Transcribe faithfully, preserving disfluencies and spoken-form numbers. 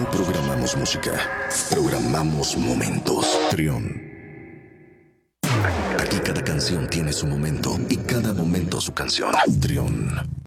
No programamos música, programamos momentos. Trión. Aquí cada canción tiene su momento y cada momento su canción. Trión.